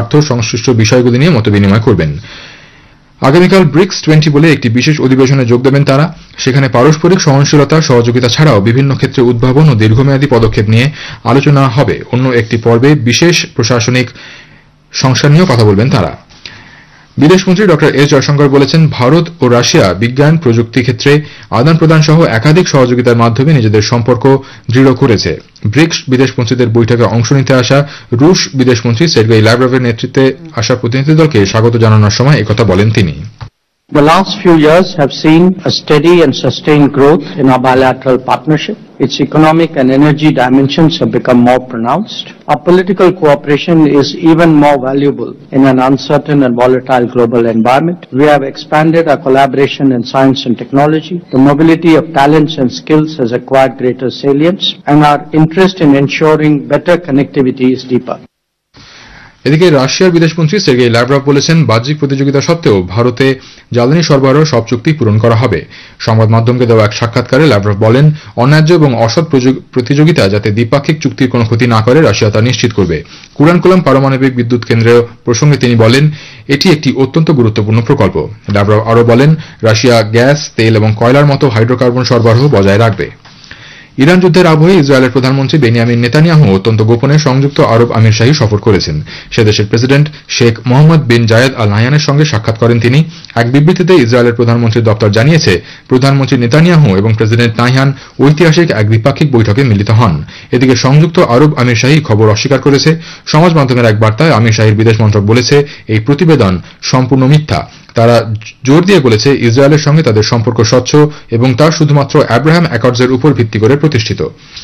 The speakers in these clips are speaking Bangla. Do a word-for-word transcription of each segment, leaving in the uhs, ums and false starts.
স্বার্থ সংশ্লিষ্ট বিষয়গুলি নিয়ে মতবিনিময় করবেন। আগামীকাল ব্রিক্স টোয়েন্টি বলে একটি বিশেষ অধিবেশনে যোগ দেবেন তারা। সেখানে পারস্পরিক সহনশীলতা, সহযোগিতা ছাড়াও বিভিন্ন ক্ষেত্রে উদ্ভাবন ও দীর্ঘমেয়াদী পদক্ষেপ নিয়ে আলোচনা হবে। অন্য একটি পর্বে বিশেষ প্রশাসনিক সংস্কার নিয়েও কথা বলবেন তারা। বিদেশমন্ত্রী ড এস জয়শঙ্কর বলেছেন, ভারত ও রাশিয়া বিজ্ঞান প্রযুক্তি ক্ষেত্রে আদান প্রদান সহ একাধিক সহযোগিতার মাধ্যমে নিজেদের সম্পর্ক দৃঢ় করেছে। ব্রিক্স বিদেশমন্ত্রীদের বৈঠকে অংশ নিতে আসা রুশ বিদেশমন্ত্রী সের্গেই ল্যাভরভের নেতৃত্বে আসা প্রতিনিধি দলকে স্বাগত জানানোর সময় একথা বলেন তিনি। The last few years have seen a steady and sustained growth in our bilateral partnership. Its economic and energy dimensions have become more pronounced. Our political cooperation is even more valuable in an uncertain and volatile global environment. We have expanded our collaboration in science and technology. The mobility of talents and skills has acquired greater salience, and our interest in ensuring better connectivity is deeper. এদিকে রাশিয়ার বিদেশমন্ত্রী সের্গেই ল্যাভরভ বলেছেন, বাহ্যিক প্রতিযোগিতা সত্ত্বেও ভারতে জ্বালানি সরবরাহ সব চুক্তি পূরণ করা হবে। সংবাদ মাধ্যমকে দেওয়া এক সাক্ষাৎকারে ল্যাভরভ বলেন, অন্যায্য এবং অসৎ প্রতিযোগিতা যাতে দ্বিপাক্ষিক চুক্তির কোনো ক্ষতি না করে রাশিয়া তা নিশ্চিত করবে। কুরানকুলাম পারমাণবিক বিদ্যুৎ কেন্দ্র প্রসঙ্গে তিনি বলেন, এটি একটি অত্যন্ত গুরুত্বপূর্ণ প্রকল্প। ল্যাভরভ আরও বলেন, রাশিয়া গ্যাস, তেল এবং কয়লার মতো হাইড্রোকার্বন সরবরাহ বজায় রাখবে। ইরান যুদ্ধের আবহে ইসরায়েলের প্রধানমন্ত্রী বেনিয়ামিন নেতানিয়াহু অত্যন্ত গোপনে সংযুক্ত আরব আমিরশাহী সফর করেছেন। সে দেশের প্রেসিডেন্ট শেখ মোহাম্মদ বিন জায়েদ আল নাহয়ানের সঙ্গে সাক্ষাৎ করেন তিনি। এক বিবৃতিতে ইসরায়েলের প্রধানমন্ত্রীর দপ্তর জানিয়েছে, প্রধানমন্ত্রী নেতানিয়াহু এবং প্রেসিডেন্ট নাহয়ান ঐতিহাসিক এক দ্বিপাক্ষিক বৈঠকে মিলিত হন। এদিকে সংযুক্ত আরব আমিরশাহী খবর অস্বীকার করেছে। সমাজ মাধ্যমের এক বার্তায় আমিরশাহীর বিদেশ মন্ত্রক বলেছে, এই প্রতিবেদন সম্পূর্ণ মিথ্যা। তারা জোর দিয়ে বলেছে, ইসরায়েলের সঙ্গে তাদের সম্পর্ক স্বচ্ছ এবং তা শুধুমাত্র আব্রাহাম অ্যাকর্ডসের উপর ভিত্তি করে প্রতিষ্ঠিত।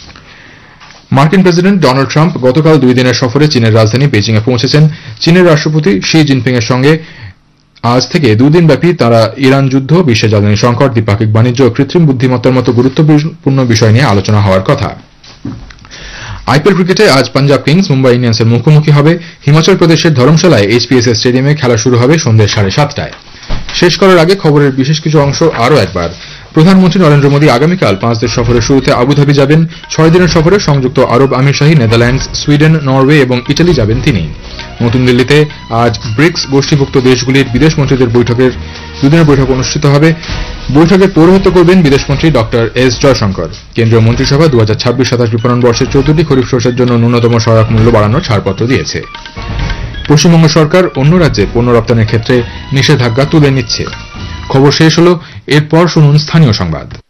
মার্কিন প্রেসিডেন্ট ডোনাল্ড ট্রাম্প গতকাল দুই দিনের সফরে চীনের রাজধানী বেজিংয়ে পৌঁছেছেন। চীনের রাষ্ট্রপতি শি জিনপিং এর সঙ্গে আজ থেকে দুদিন ব্যাপী তারা ইরান যুদ্ধ, বিশ্বে জ্বালানি সংকট, দ্বিপাক্ষিক বাণিজ্য ও কৃত্রিম বুদ্ধিমত্তার মতো গুরুত্বপূর্ণ বিষয় নিয়ে আলোচনা হওয়ার কথা। আইপিএল ক্রিকেটে আজ পাঞ্জাব কিংস মুম্বাই ইন্ডিয়ান্সের মুখোমুখি হবে। হিমাচল প্রদেশের ধর্মশালায় এইচপিএসএস স্টেডিয়ামে খেলা শুরু হবে সন্ধ্যে সাড়ে সাতটায়। শেষ করার আগে খবরের বিশেষ কিছু অংশ আরও একবার। প্রধানমন্ত্রী নরেন্দ্র মোদী আগামীকাল পাঁচ দেশ সফরের শুরুতে আবুধাবি যাবেন। ছয় দিনের সফরে সংযুক্ত আরব আমিরশাহী, নেদারল্যান্ডস, সুইডেন, নরওয়ে এবং ইটালি যাবেন তিনি। নতুন দিল্লিতে আজ ব্রিক্স গোষ্ঠীভুক্ত দেশগুলির বিদেশমন্ত্রীদের বৈঠকের দুদিনের বৈঠক অনুষ্ঠিত হবে। বৈঠকে পৌরোহিত্য করবেন বিদেশমন্ত্রী ড এস জয়শঙ্কর। কেন্দ্রীয় মন্ত্রিসভা দু হাজার ছাব্বিশ সাতাশ বিপণন বর্ষের চৌদ্দটি খরিফ শস্যের জন্য ন্যূনতম সহায়ক মূল্য বাড়ানোর ছাড়পত্র দিয়েছে। পশ্চিমবঙ্গ সরকার অন্য রাজ্যে পণ্য রপ্তানির ক্ষেত্রে নিষেধাজ্ঞা তুলে নিচ্ছে। খবর শেষ হল, এরপর শুনুন স্থানীয় সংবাদ।